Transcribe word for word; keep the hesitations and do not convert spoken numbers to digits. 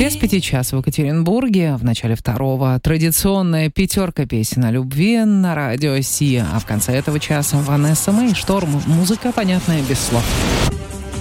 Без пяти час в Екатеринбурге, в начале второго традиционная пятерка песен о любви на радио Си, а в конце этого часа Ванесса Мэй, «Шторм», музыка, понятная без слов.